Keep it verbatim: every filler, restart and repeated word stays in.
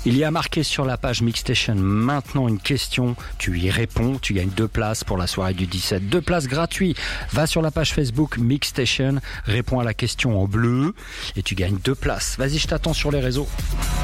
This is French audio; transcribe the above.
Il y a marqué sur la page Mixstation maintenant une question. Tu y réponds, tu gagnes deux places pour la soirée du dix-sept. Deux places gratuites. Va sur la page Facebook Mixstation, réponds à la question en bleu et tu gagnes deux places. Vas-y, je t'attends sur les réseaux.